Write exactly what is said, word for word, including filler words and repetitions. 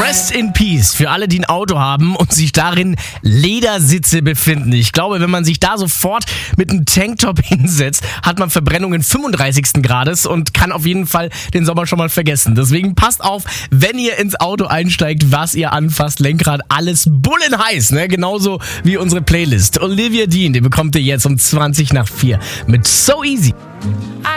Rest in Peace für alle, die ein Auto haben und sich darin Ledersitze befinden. Ich glaube, wenn man sich da sofort mit einem Tanktop hinsetzt, hat man Verbrennungen fünfunddreißigsten Grades und kann auf jeden Fall den Sommer schon mal vergessen. Deswegen passt auf, wenn ihr ins Auto einsteigt, was ihr anfasst. Lenkrad, alles bullenheiß, ne? Genauso wie unsere Playlist. Olivia Dean, die bekommt ihr jetzt um zwanzig nach vier mit So Easy.